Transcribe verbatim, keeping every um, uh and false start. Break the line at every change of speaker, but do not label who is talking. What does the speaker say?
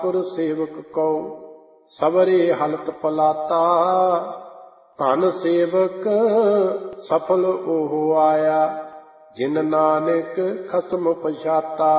ਗੁਰ ਸੇਵਕ ਕੋ ਸਵਰੇ ਹਲਤ ਪਲਾਤਾ। ਧਨ ਸੇਵਕ ਸਫਲ ਉਹ ਆਇਆ, ਜਿਨ ਨਾਨਕ ਖਸਮ ਪਛਾਤਾ।